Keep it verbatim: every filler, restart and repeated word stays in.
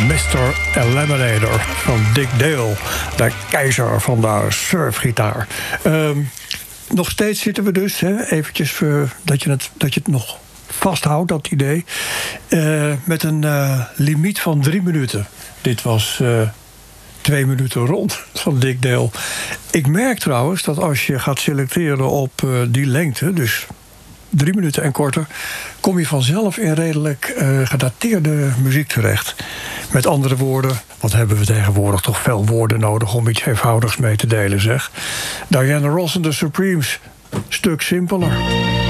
mister Eliminator van Dick Dale, de keizer van de surfgitaar. Um, nog steeds zitten we dus, hè, eventjes uh, dat, je het, dat je het nog vasthoudt, dat idee, uh, met een uh, limiet van drie minuten. Dit was uh, twee minuten rond van Dick Dale. Ik merk trouwens dat als je gaat selecteren op uh, die lengte, dus drie minuten en korter, kom je vanzelf in redelijk uh, gedateerde muziek terecht. Met andere woorden, wat hebben we tegenwoordig toch veel woorden nodig om iets eenvoudigs mee te delen, zeg. Diana Ross en de Supremes, stuk simpeler.